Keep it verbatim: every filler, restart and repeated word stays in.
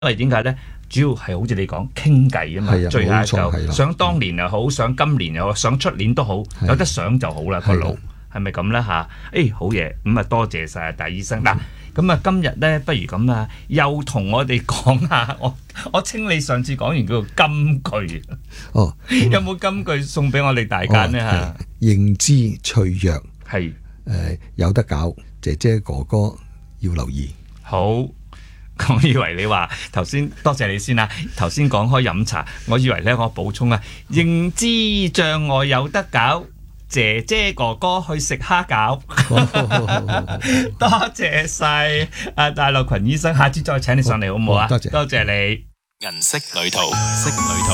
為點解咧？主要係好似你講傾偈啊嘛，聚下舊，想當年又好，想今年又好，想出年都好，有得想就好啦個腦，係咪咁咧嚇？誒好嘢，咁啊多謝曬大醫生嗱。咁啊，今日咧，不如咁啊，又同我哋講下，我我稱你上次講完叫做金句。哦，有冇金句送俾我哋大家呢？嚇？ 認知脆弱， 係誒有得搞，姐姐哥哥要留意。 好，我以為你話頭先，多謝你先啦。頭先講開飲茶，我以為咧我補充啊，認知障礙有得搞。姐姐哥哥去食蝦餃，多謝晒阿戴樂群醫生，下次再請你上嚟好唔好啊？ 多謝， 多謝你。 銀色旅途，色旅途。